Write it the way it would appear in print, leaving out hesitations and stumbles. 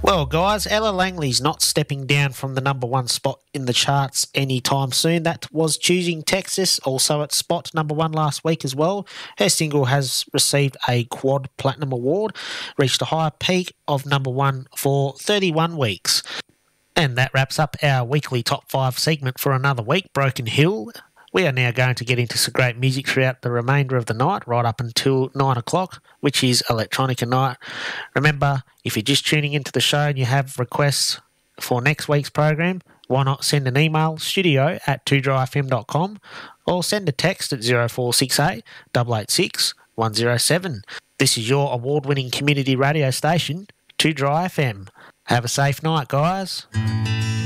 Well, guys, Ella Langley's not stepping down from the number one spot in the charts anytime soon. That was Choosing Texas, also at spot number one last week as well. Her single has received a Quad Platinum Award, reached a higher peak of number one for 31 weeks. And that wraps up our weekly top 5 segment for another week, Broken Hill. We are now going to get into some great music throughout the remainder of the night, right up until 9 o'clock, which is Electronica Night. Remember, if you're just tuning into the show and you have requests for next week's program, why not send an email, studio@2dryfm.com, or send a text at 0468 886 107. This is your award-winning community radio station, 2Dry FM. Have a safe night, guys.